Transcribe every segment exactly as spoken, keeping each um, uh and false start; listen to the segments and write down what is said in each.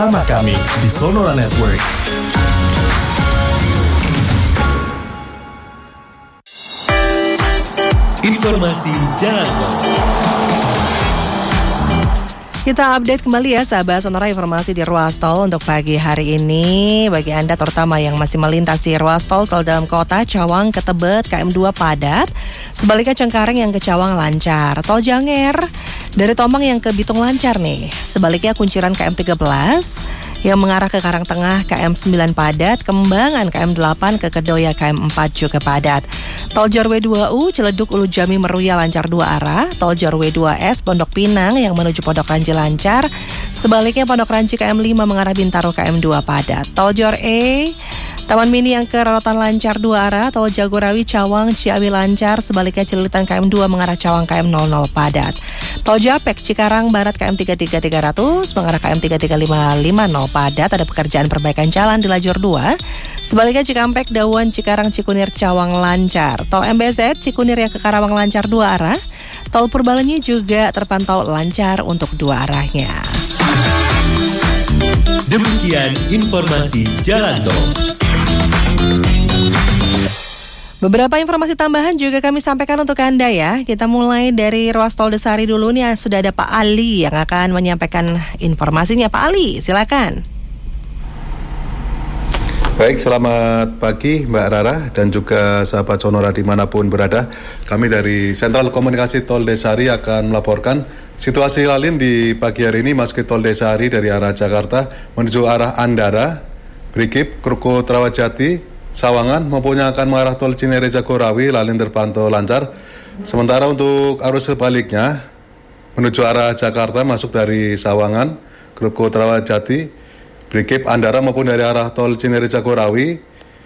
Sama kami di Sonora Network. Informasi Jalan Tol. Kita update kembali ya sahabat Sonora, informasi di ruas tol untuk pagi hari ini. Bagi Anda terutama yang masih melintas di ruas tol, tol dalam kota Cawang ke Tebet K M dua padat. Sebaliknya Cengkareng yang ke Cawang lancar. Tol Janger dari Tomang yang ke Bitung lancar nih. Sebaliknya Kunciran K M tiga belas yang mengarah ke Karangtengah K M sembilan padat. Kembangan K M delapan ke Kedoya K M empat juga padat. Tol Jorwe dua U Ciledug Ulu Jami Meruya lancar dua arah. Tol Jorwe dua S Pondok Pinang yang menuju Pondok Ranji lancar. Sebaliknya Pondok Ranji K M lima mengarah Bintaro K M dua padat. Tol Jor E Taman Mini yang ke Rorotan lancar dua arah. Tol Jagorawi Cawang Ciawi lancar. Sebaliknya Cililitan K M dua mengarah Cawang K M nol nol padat. Tol Japek Cikarang Barat K M tiga tiga tiga ratus mengarah K M tiga tiga lima lima nol padat. Ada pekerjaan perbaikan jalan di lajur dua. Sebaliknya Cikampek Dawan Cikarang Cikunir Cawang lancar. Tol M B Z Cikunir yang ke Karawang lancar dua arah. Tol Purbalenyi juga terpantau lancar untuk dua arahnya. Demikian informasi Jalan Tol. Beberapa informasi tambahan juga kami sampaikan untuk Anda ya. Kita mulai dari ruas tol Desari dulu nih. Sudah ada Pak Ali yang akan menyampaikan informasinya. Pak Ali, silakan. Baik, selamat pagi Mbak Rara dan juga sahabat Sonora dimanapun berada. Kami dari Sentral Komunikasi Tol Desari akan melaporkan situasi lalin di pagi hari ini memasuki Tol Desari dari arah Jakarta menuju arah Andara, Brikip, Krukut Rawajati, Sawangan maupun yang akan mengarah Tol Cinere Jagorawi lalin terpantau lancar. Sementara untuk arus sebaliknya menuju arah Jakarta masuk dari Sawangan, Krukut Rawajati, Brikip, Andara maupun dari arah Tol Cinere Jagorawi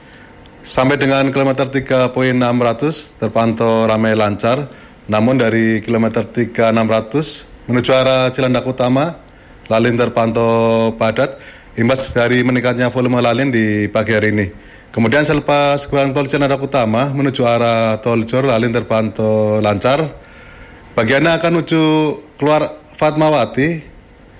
sampai dengan kilometer tiga koma enam ratus terpantau ramai lancar. Namun dari kilometer tiga koma enam ratus menuju arah Cilandak Utama lalin terpantau padat imbas dari meningkatnya volume lalin di pagi hari ini. Kemudian selepas gerbang Tol Cilandak Utama menuju arah Tol Jor lalin terpantau lancar. Bagiannya akan menuju keluar Fatmawati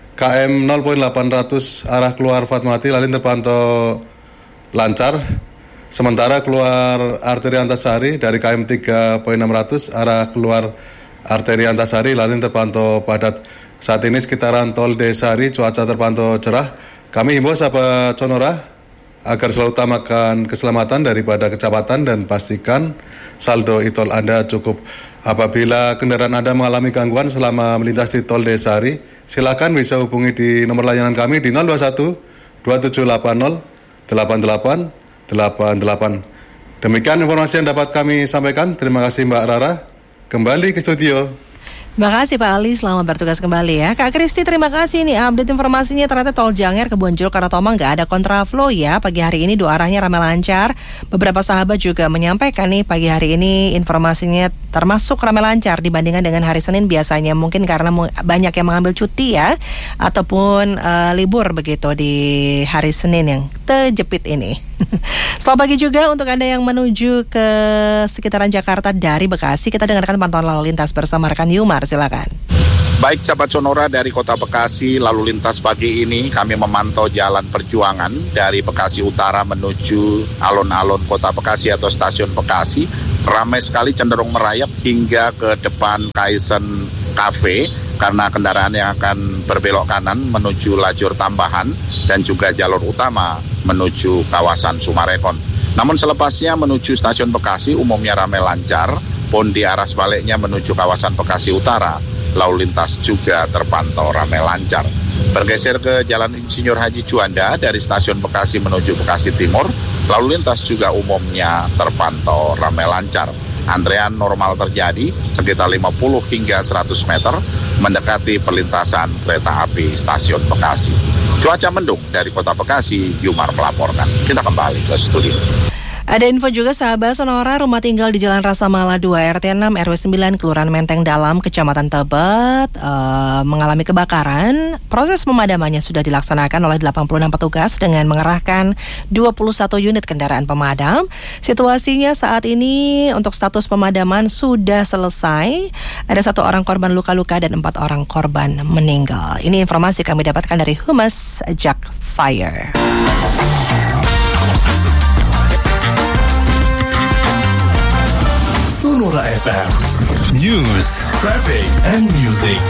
K M nol koma delapan ratus arah keluar Fatmawati lalin terpantau lancar. Sementara keluar arteri Antasari dari K M tiga koma enam ratus arah keluar arteri Antasari lalin terpantau padat. Saat ini sekitaran Tol Desari cuaca terpantau cerah. Kami himbau sahabat Sonora agar selalu utamakan keselamatan daripada kecepatan dan pastikan saldo e-tol Anda cukup. Apabila kendaraan Anda mengalami gangguan selama melintas di Tol Desari, silakan bisa hubungi di nomor layanan kami di nol dua satu dua tujuh delapan nol delapan delapan delapan delapan. Demikian informasi yang dapat kami sampaikan. Terima kasih Mbak Rara. Kembali ke studio. Terima kasih Pak Ali, selamat bertugas kembali ya. Kak Kristi, terima kasih nih update informasinya. Ternyata Tol Janger ke Bonjol karena Tomang nggak ada kontraflow ya. Pagi hari ini dua arahnya ramai lancar. Beberapa sahabat juga menyampaikan nih pagi hari ini informasinya termasuk ramai lancar dibandingkan dengan hari Senin biasanya. Mungkin karena banyak yang mengambil cuti ya, ataupun uh, libur begitu di hari Senin yang terjepit ini. Selamat pagi juga untuk Anda yang menuju ke sekitaran Jakarta dari Bekasi. Kita dengarkan pantauan lalu lintas bersama rekan Yumar, silakan. Baik sahabat Sonora, dari kota Bekasi lalu lintas pagi ini kami memantau Jalan Perjuangan dari Bekasi Utara menuju alun-alun kota Bekasi atau stasiun Bekasi. Ramai sekali, cenderung merayap hingga ke depan Kaisen Cafe karena kendaraan yang akan berbelok kanan menuju lajur tambahan dan juga jalur utama menuju kawasan Sumarekon. Namun selepasnya menuju stasiun Bekasi umumnya ramai lancar, pun di arah sebaliknya menuju kawasan Bekasi Utara lalu lintas juga terpantau ramai lancar. Bergeser ke Jalan Insinyur Haji Juanda dari stasiun Bekasi menuju Bekasi Timur, lalu lintas juga umumnya terpantau ramai lancar. Antrean normal terjadi sekitar lima puluh hingga seratus meter mendekati perlintasan kereta api stasiun Bekasi. Cuaca mendung dari kota Bekasi, Yumar melaporkan. Kita kembali ke studio. Ada info juga sahabat Sonora, rumah tinggal di Jalan Rasa Mala dua R T enam R W sembilan Kelurahan Menteng Dalam Kecamatan Tebet uh, mengalami kebakaran. Proses pemadamannya sudah dilaksanakan oleh delapan puluh enam petugas dengan mengerahkan dua puluh satu unit kendaraan pemadam. Situasinya saat ini untuk status pemadaman sudah selesai. Ada satu orang korban luka-luka dan empat orang korban meninggal. Ini informasi kami dapatkan dari Humas Jak Fire. Sonora F M News, Traffic and Music.